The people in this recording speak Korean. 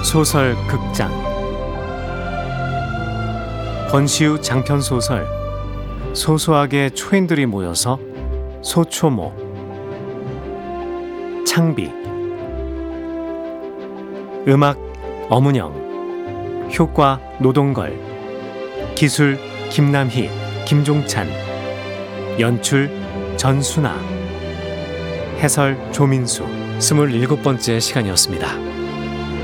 소설 극장 권시우 장편소설 소소하게 초인들이 모여서 소초모 창비 음악 어문영 효과 노동걸 기술 김남희 김종찬 연출 전순아 해설 조민수 27번째 시간이었습니다.